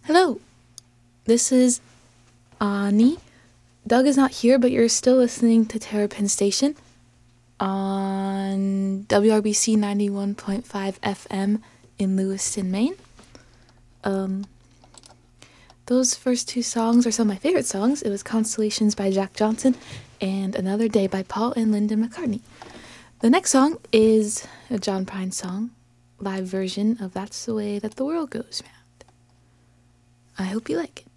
Hello, this is Ani. Doug is not here, but you're still listening to Terrapin Station on WRBC 91.5 FM in Lewiston, Maine. Those first two songs are some of my favorite songs. It was Constellations by Jack Johnson and Another Day by Paul and Linda McCartney. The next song is a John Prine song, live version of That's the Way That the World Goes Round. I hope you like it.